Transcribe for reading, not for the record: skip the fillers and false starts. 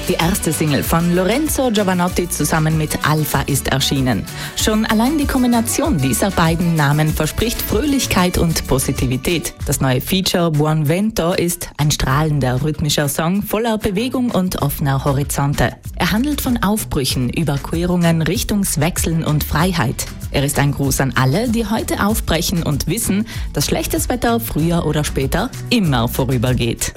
Die erste Single von Lorenzo Giovanotti zusammen mit Alpha ist erschienen. Schon allein die Kombination dieser beiden Namen verspricht Fröhlichkeit und Positivität. Das neue Feature Buon Vento ist ein strahlender rhythmischer Song voller Bewegung und offener Horizonte. Er handelt von Aufbrüchen, Überquerungen, Richtungswechseln und Freiheit. Er ist ein Gruß an alle, die heute aufbrechen und wissen, dass schlechtes Wetter früher oder später immer vorübergeht.